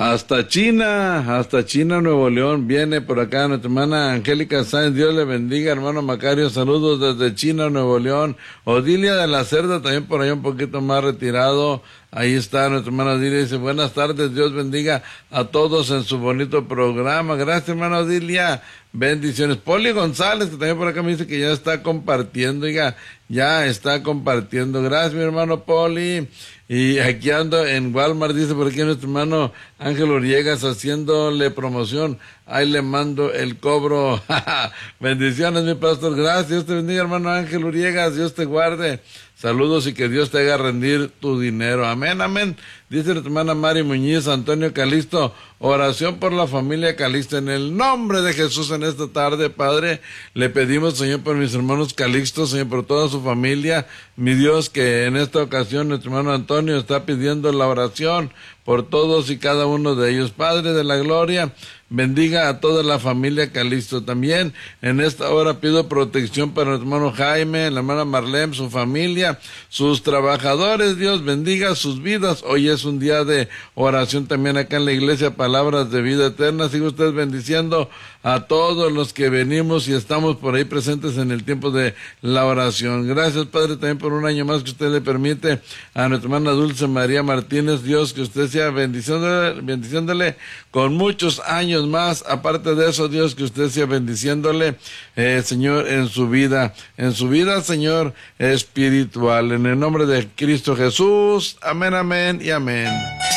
Hasta China, Nuevo León, viene por acá nuestra hermana Angélica Sáenz, Dios le bendiga, hermano Macario, saludos desde China, Nuevo León. Odilia de la Cerda, también por allá un poquito más retirado, ahí está nuestra hermana Odilia, dice, buenas tardes, Dios bendiga a todos en su bonito programa, gracias hermana Odilia, bendiciones. Poli González, que también por acá me dice que ya está compartiendo, oiga, ya está compartiendo, gracias mi hermano Poli. Y aquí ando en Walmart, dice por aquí nuestro hermano Ángel Uriegas haciéndole promoción. Ahí le mando el cobro. Bendiciones, mi pastor. Gracias. Dios te bendiga, hermano Ángel Uriegas. Dios te guarde. Saludos y que Dios te haga rendir tu dinero. Amén, amén. Dice nuestra hermana Mari Muñiz, Antonio Calixto, oración por la familia Calixto. En el nombre de Jesús en esta tarde, Padre, le pedimos, Señor, por mis hermanos Calixto, Señor, por toda su familia. Mi Dios, que en esta ocasión nuestro hermano Antonio está pidiendo la oración por todos y cada uno de ellos. Padre de la gloria, bendiga a toda la familia Calixto. También en esta hora pido protección para nuestro hermano Jaime, la hermana Marlene, su familia, sus trabajadores. Dios bendiga sus vidas. Hoy es un día de oración también acá en la iglesia Palabras de Vida Eterna. Sigue usted bendiciendo a todos los que venimos y estamos por ahí presentes en el tiempo de la oración. Gracias, Padre, también por un año más que usted le permite a nuestra hermana Dulce María Martínez. Dios, que usted sea bendiciéndole con muchos años más. Aparte de eso, Dios, que usted sea bendiciéndole, Señor, en su vida, Señor, espiritual. En el nombre de Cristo Jesús. Amén, amén y amén.